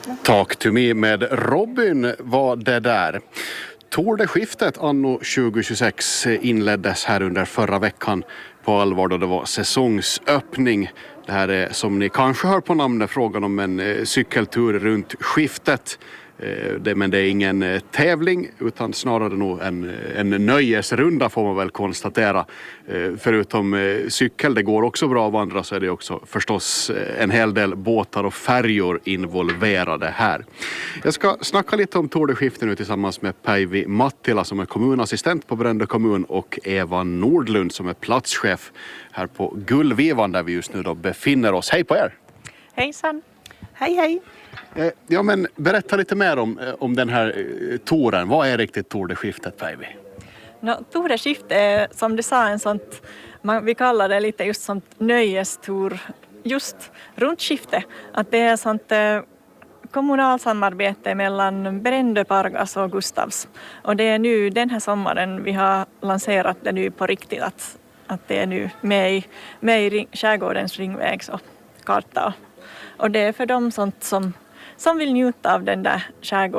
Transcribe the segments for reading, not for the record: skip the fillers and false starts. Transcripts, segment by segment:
Talk to me med Robin var det där. Tour-de-skiftet anno 2026 inleddes här under förra veckan på allvar då det var säsongsöppning. Det här är, som ni kanske hör på namnet, frågan om en cykeltur runt skiftet. Men det är ingen tävling utan snarare nog en nöjesrunda får man väl konstatera. Förutom cykel, det går också bra att vandra, så är det också förstås en hel del båtar och färjor involverade här. Jag ska snacka lite om Tour-de-skiftet nu tillsammans med Päivi Mattila som är kommunassistent på Brändö kommun och Eva Nordlund som är platschef här på Gullvivan där vi just nu då befinner oss. Hej på er! Hejsan! Hej hej! Ja, men berätta lite mer om den här touren. Vad är riktigt Tour-de-skiftet, Päivi? Tour-de-skiftet är som du sa en sånt, vi kallar det lite just sånt nöjestur just runt skiftet. Att det är sånt kommunalsamarbete mellan Brändö, Pargas och Gustavs. Och det är nu den här sommaren vi har lanserat det nu på riktigt att det är nu med i skärgårdens ringvägs och karta. Och det är för dem sånt som vill njuta av den där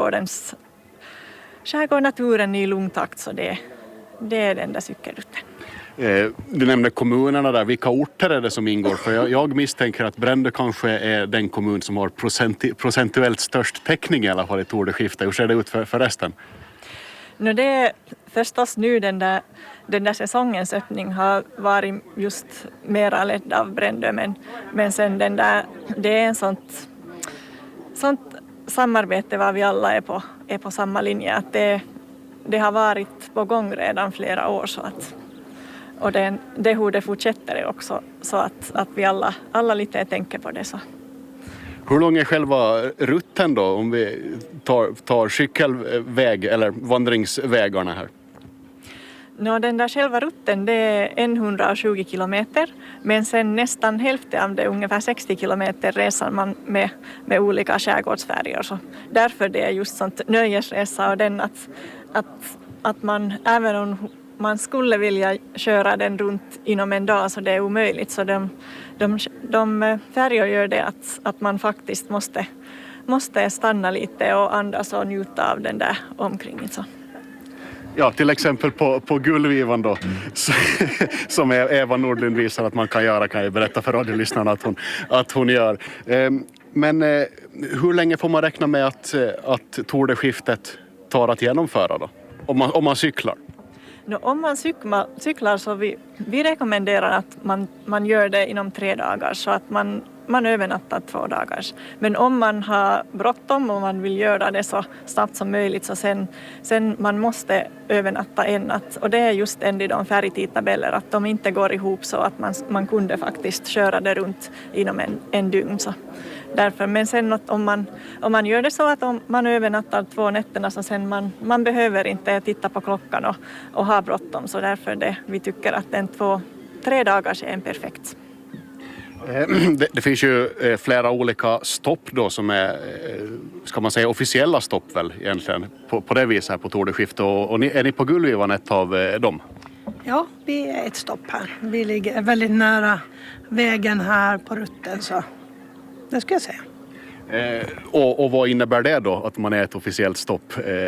skärgårdnaturen i lugn takt, så det är den där cykelrutten. Du nämnde kommunerna där. Vilka orter är det som ingår? För jag misstänker att Brändö kanske är den kommun som har procentuellt störst täckning i alla fall i Tour-de-skiftet. Hur ser det ut för resten? Det är förstås nu den där säsongens öppning har varit just mera ledd av Brändö, men sen det är en sånt samarbete var vi alla är på samma linje, att det har varit på gång redan flera år, så att, och det är hur det fortsätter också, så att vi alla lite tänker på det så. Hur lång är själva rutten då om vi tar cykelväg eller vandringsvägarna här? Den där själva rutten det är 120 kilometer, men sen nästan hälften av det, ungefär 60 kilometer, reser man med olika skärgårdsfärjor. Så därför det är just sånt nöjesresa, och den att man, även om man skulle vilja köra den runt inom en dag, så det är omöjligt. Så de färjor gör det att man faktiskt måste stanna lite och andas och njuta av den där omkring. Så. Ja, till exempel på Gullvivan då, som Eva Nordlund visar att man kan göra, kan jag berätta för radiolyssnarna att hon gör. Men hur länge får man räkna med att Tour-de-skiftet tar att genomföra då? Om man cyklar? Om man cyklar så vi rekommenderar att man gör det inom 3 dagar, så att man övernattar 2 dagar. Men om man har bråttom och man vill göra det så snabbt som möjligt, så sen man måste övernatta en natt. Och det är just i de färgtidtabeller att de inte går ihop, så att man kunde faktiskt köra det runt inom en dygn. Så därför, men sen att om man gör det så att om man övernattar 2 nätterna, så sen man behöver inte titta på klockan och ha bråttom. Så därför vi tycker att 2-3 dagar är en perfekt. Det finns ju flera olika stopp då som är, ska man säga, officiella stopp väl egentligen på det viset här på Tour-de-skiftet, och är ni på Gullvivan ett av dem? Ja, vi är ett stopp här. Vi ligger väldigt nära vägen här på rutten, så det ska jag säga. Och vad innebär det då att man är ett officiellt stopp?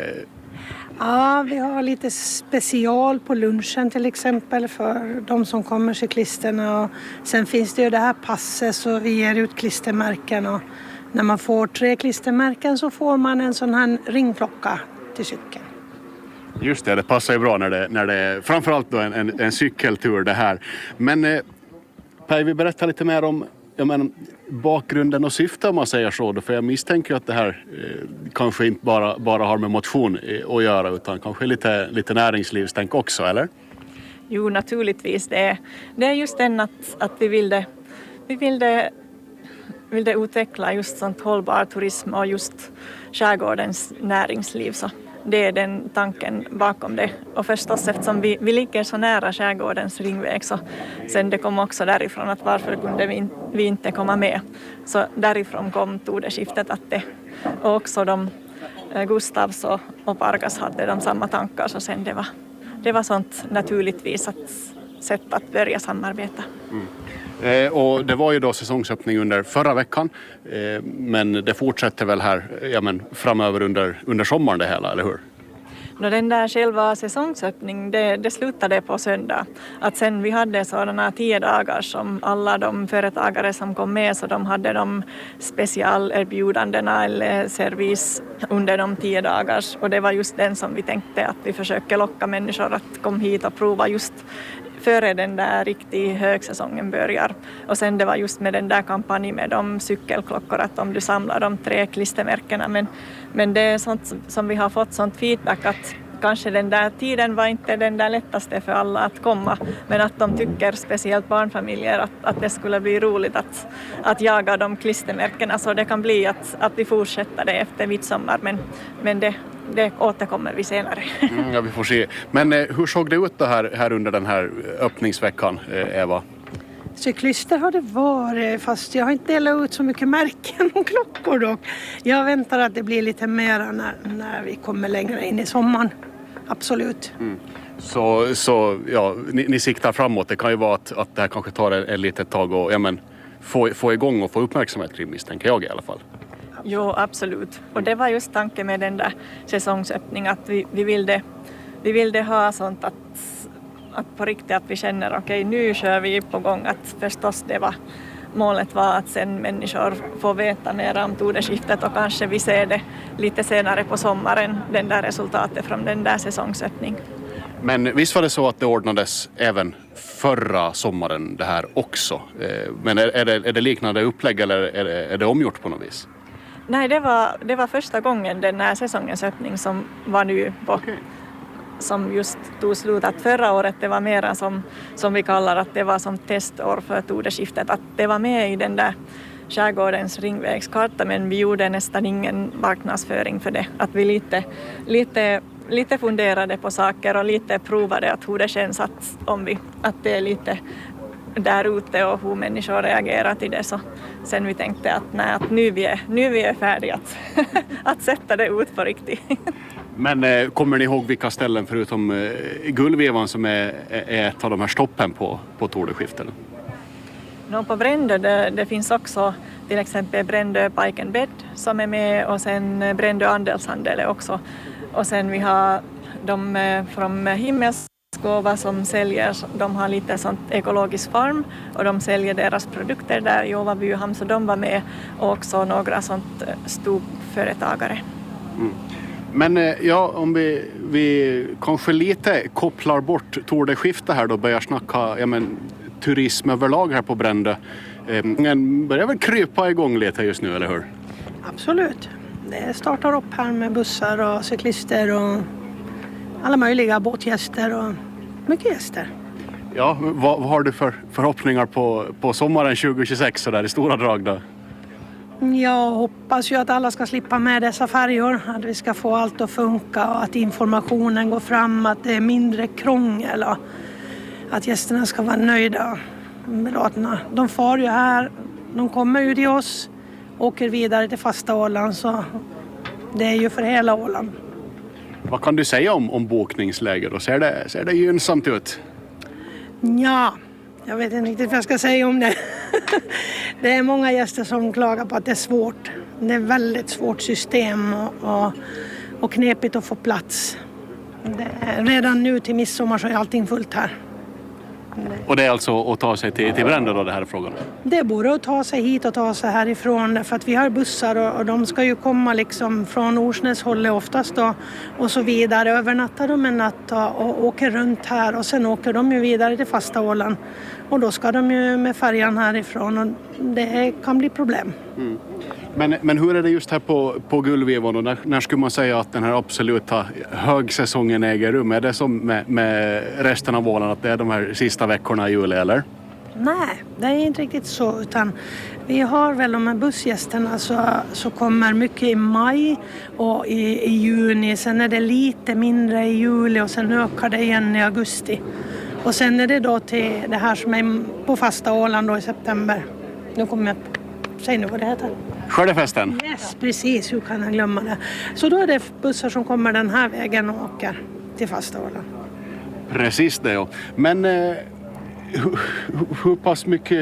Ja, vi har lite special på lunchen till exempel för de som kommer, cyklisterna. Och sen finns det ju det här passet, så vi ger ut klistermärken, och när man får 3 klistermärken så får man en sån här ringklocka till cykeln. Just det passar ju bra när det är framförallt då en cykeltur det här. Men Päivi, berätta lite mer om bakgrunden och syftet, om man säger så då, för jag misstänker att det här kanske inte bara har med motion att göra, utan kanske lite näringslivstänk också, eller? Jo, naturligtvis. Det är just den att vi vill det utveckla just sånt hållbar turism och just skärgårdens näringsliv, så det är den tanken bakom det. Och förstås eftersom vi ligger så nära skärgårdens ringväg, så sen det kom också därifrån att varför kunde vi inte komma med. Så därifrån kom Tour-de-skiftet att det, och också Gustavs och Pargas hade de samma tankar, så sen det var sånt naturligtvis sätt att börja samarbeta. Och det var ju då säsongsöppning under förra veckan, men det fortsätter väl här framöver under sommaren det hela, eller hur? Den där själva säsongsöppning, det slutade på söndag. Att sen vi hade sådana 10 dagar som alla de företagare som kom med, så de hade de specialerbjudandena eller service under de 10 dagar. Och det var just den som vi tänkte att vi försöker locka människor att komma hit och prova just före den där riktigt högsäsongen börjar. Och sen det var just med den där kampanjen med de cykelklockor, att om du samlar de 3 klistermärkena. Men det är sånt som vi har fått sånt feedback att kanske den där tiden var inte den där lättaste för alla att komma. Men att de tycker, speciellt barnfamiljer, att det skulle bli roligt att jaga de klistermärkena. Så det kan bli att vi fortsätter det efter midsommar. Men det återkommer vi senare. Ja, vi får se. Men hur såg det ut det här under den här öppningsveckan, Eva? Cyklister har det varit, fast jag har inte delat ut så mycket märken och klockor dock. Jag väntar att det blir lite mer när vi kommer längre in i sommaren. Absolut. Mm. Så ja, ni siktar framåt. Det kan ju vara att det här kanske tar ett litet tag och få igång och få uppmärksamhet kring, misstänker jag i alla fall. Jo, absolut. Och det var just tanken med den där säsongsöppningen, att vi ville ha sånt att på riktigt att vi känner okej, nu kör vi på gång. Att förstås målet var att sen människor får veta mer om Tordeskiftet och kanske vi ser det lite senare på sommaren, den där resultatet från den där säsongsöppningen. Men visst var det så att det ordnades även förra sommaren det här också? Men är det liknande upplägg eller är det omgjort på något vis? Nej, det var första gången den här säsongens öppning som var nu som just tog slut. Att förra året det var mera som vi kallar att det var som testår för Tordeskiftet. Att det var med i den där skärgårdens ringvägskarta, men vi gjorde nästan ingen marknadsföring för det. Att vi lite funderade på saker och lite provade att hur det känns att det är lite där ute och hur människor reagerar till det. Så sen vi tänkte att nu vi är färdiga att sätta det ut på riktigt. Men kommer ni ihåg vilka ställen förutom Gullvevan som är ett av de här stoppen på Tordeskiftet? På Brändö det finns också till exempel Brändö Bike and Bed som är med, och sen Brändö Andelshandel också. Och sen vi har de från Himmelsgåva som säljer, de har lite sånt ekologisk farm och de säljer deras produkter där i Åvabyhamn, så de var med, och också några sånt stupföretagare. Mm. Men ja, om vi kanske lite kopplar bort Tordeskiftet här då, börjar snacka turism överlag här på Brändö. Börjar väl krypa igång lite just nu, eller hur? Absolut. Det startar upp här med bussar och cyklister och alla möjliga båtgäster och mycket gäster. Ja, vad har du för förhoppningar på sommaren 2026 så där i stora drag då? Jag hoppas ju att alla ska slippa med dessa färjor, att vi ska få allt att funka och att informationen går fram, att det är mindre krångel och att gästerna ska vara nöjda och belåtna. De far ju här, de kommer ju till oss, åker vidare till fasta Åland, så det är ju för hela Åland. Vad kan du säga om bokningsläget då? Ser det gynnsamt ut? Ja, jag vet inte riktigt vad jag ska säga om det. Det är många gäster som klagar på att det är svårt. Det är väldigt svårt system och knepigt att få plats. Redan nu till midsommar så är allting fullt här. Och det är alltså att ta sig till Brändö då, det här är frågan? Det är både att ta sig hit och ta sig härifrån, för att vi har bussar och de ska ju komma liksom från Orsnäshållet oftast då, och så vidare. Övernattar de en natt och åker runt här, och sen åker de ju vidare till fasta Åland, och då ska de ju med färjan härifrån, och det kan bli problem. Mm. Men hur är det just här på Gullvevan, och när skulle man säga att den här absoluta högsäsongen äger rum? Är det som med resten av Åland, att det är de här sista veckorna i juli, eller? Nej, det är inte riktigt så, utan vi har väl de här bussgästerna så kommer mycket i maj och i juni, sen är det lite mindre i juli och sen ökar det igen i augusti. Och sen är det då till det här som är på fasta Åland då i september. Nu kommer jag säg nu vad det heter. Skördefesten? Yes, precis. Hur kan jag glömma det? Så då är det bussar som kommer den här vägen och åker till fasta Åland. Precis det, ja. Men hur pass mycket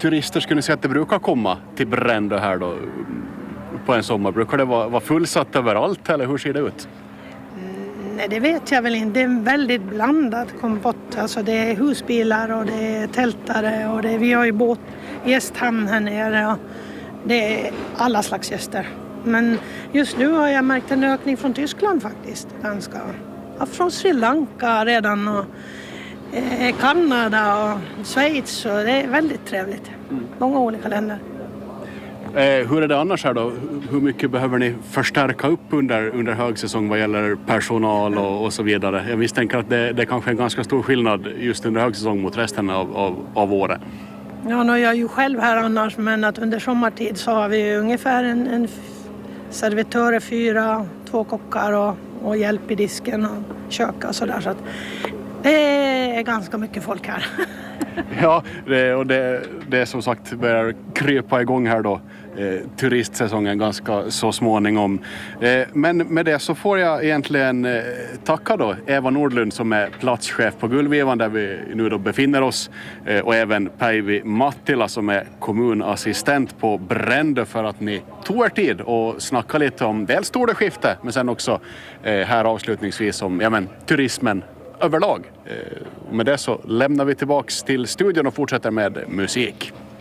turister skulle ni säga att det brukar komma till Brändö här då på en sommar? Brukar det vara fullsatt överallt eller hur ser det ut? Nej, det vet jag väl inte. Det är en väldigt blandad kompott. Alltså det är husbilar och det är tältare och vi har ju gästhamn här nere och det är alla slags gäster. Men just nu har jag märkt en ökning från Tyskland faktiskt. Ganska. Ja, från Sri Lanka redan och Kanada och Schweiz. Och det är väldigt trevligt. Många olika länder. Hur är det annars här då? Hur mycket behöver ni förstärka upp under högsäsong vad gäller personal och så vidare? Jag misstänker att det kanske är en ganska stor skillnad just under högsäsong mot resten av året. Ja, nu är jag ju själv här annars, men att under sommartid så har vi ungefär en servitörer, 4, 2 kockar och hjälp i disken och kök och sådär. Så att det är ganska mycket folk här. Ja, det är som sagt börjar krypa igång här då. Turistsäsongen ganska så småningom. Men med det så får jag egentligen tacka då Eva Nordlund som är platschef på Gullvivan där vi nu då befinner oss och även Päivi Mattila som är kommunassistent på Brändö för att ni tog er tid och snacka lite om dels Storskifte men sen också här avslutningsvis om turismen överlag. Med det så lämnar vi tillbaks till studion och fortsätter med musik.